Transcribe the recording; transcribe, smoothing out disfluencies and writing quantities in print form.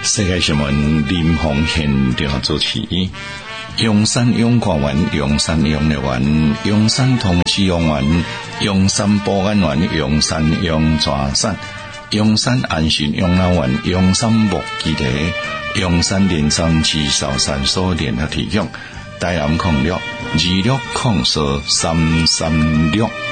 世界新闻林鸿现场主持，阳山永广园、阳山永乐园、阳山同济永园、阳山保安园、阳山永泉山、阳山安心养老院、阳山木基地、阳山连山至少山所联合提供，台南0626043336。